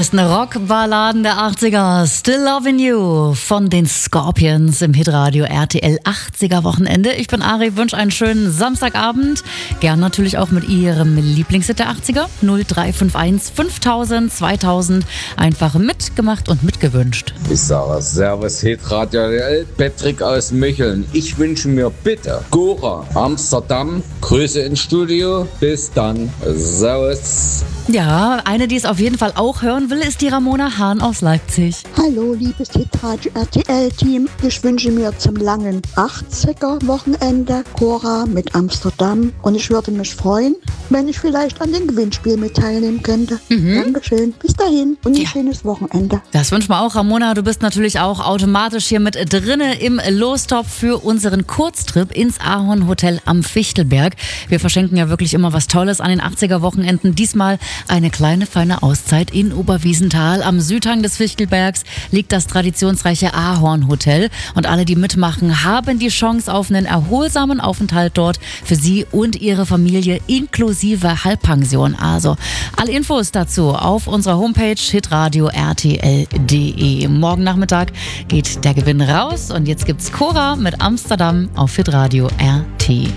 besten Rockballaden der 80er. Still Loving You von den Scorpions im Hitradio RTL 80er Wochenende. Ich bin Ari, wünsche einen schönen Samstagabend. Gern natürlich auch mit Ihrem Lieblingshit der 80er. 0351 5000 2000. Einfach mitgemacht und mitgewünscht. Ich sage Servus Hitradio RTL, Patrick aus Micheln. Ich wünsche mir bitte Gora, Amsterdam. Grüße ins Studio. Bis dann. Servus. Ja, eine, die es auf jeden Fall auch hören will, ist die Ramona Hahn aus Leipzig. Hallo, liebes Hitradio RTL-Team. Ich wünsche mir zum langen 80er-Wochenende Cora mit Amsterdam. Und ich würde mich freuen, wenn ich vielleicht an dem Gewinnspiel mit teilnehmen könnte. Dankeschön. Bis dahin und ein schönes Wochenende. Das wünschen wir auch, Ramona. Du bist natürlich auch automatisch hier mit drinne im Lostopf für unseren Kurztrip ins Ahornhotel am Fichtelberg. Wir verschenken ja wirklich immer was Tolles an den 80er-Wochenenden. Diesmal eine kleine, feine Auszeit in Oberwiesenthal. Am Südhang des Fichtelbergs liegt das traditionsreiche Ahornhotel. Und alle, die mitmachen, haben die Chance auf einen erholsamen Aufenthalt dort für sie und ihre Familie inklusive Halbpension. Also alle Infos dazu auf unserer Homepage hitradio rtl.de. Morgen Nachmittag geht der Gewinn raus und jetzt gibt's Cora mit Amsterdam auf Hitradio RT.